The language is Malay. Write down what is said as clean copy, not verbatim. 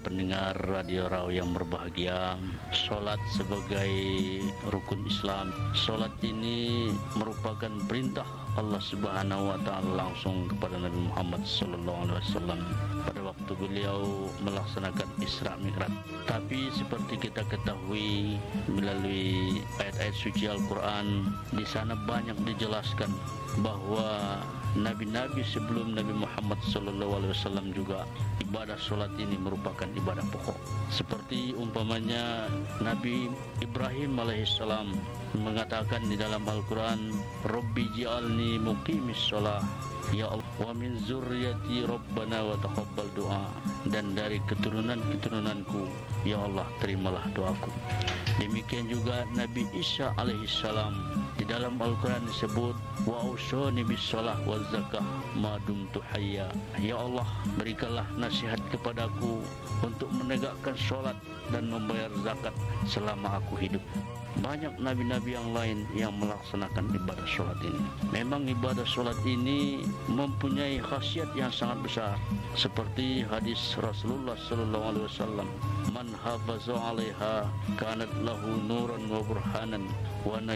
pendengar Radio Raw yang berbahagia, solat sebagai rukun Islam. Solat ini merupakan perintah Allah Subhanahu wa taala langsung kepada Nabi Muhammad sallallahu alaihi wasallam pada waktu beliau melaksanakan Isra Mi'raj. Tapi seperti kita ketahui melalui ayat-ayat suci Al-Qur'an, di sana banyak dijelaskan bahwa nabi-nabi sebelum Nabi Muhammad sallallahu alaihi wasallam juga ibadah solat ini merupakan ibadah pokok. Seperti umpamanya Nabi Ibrahim alaihissalam mengatakan di dalam Al-Quran, Rabbi ji'alni muqimis sholah, ya Allah, wa min zurriyati rabbana wa taqabbal doa, dan dari keturunan-keturunanku, ya Allah, terimalah doaku. Demikian juga Nabi Isa alaihissalam di dalam Al-Quran disebut, wa ausoni bis sholah wa zakah ma dumtu hayya, ya Allah, berikanlah nasihat kepadaku untuk menegakkan sholat dan membayar zakat selama aku hidup. Banyak nabi-nabi yang lain yang melaksanakan ibadah sholat ini. Memang ibadah sholat ini mempunyai khasiat yang sangat besar, seperti hadis Rasulullah sallallahu alaihi wasallam, man hafaza 'alaiha kanat lahu nuran wa burhanan wa